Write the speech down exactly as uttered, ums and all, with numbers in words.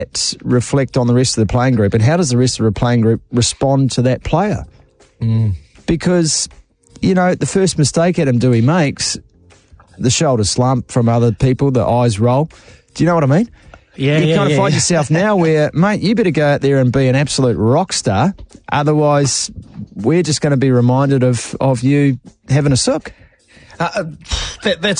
reflect on the rest of the playing group, and how does the rest of the playing group respond to that player? Mm. Because, you know, the first mistake Adam Doueihi makes, the shoulder slump from other people, the eyes roll. Do you know what I mean? Yeah, you yeah, kind of yeah, find yeah. yourself now where, mate, you better go out there and be an absolute rock star. Otherwise, we're just going to be reminded of, of you having a sook. Uh, that, that's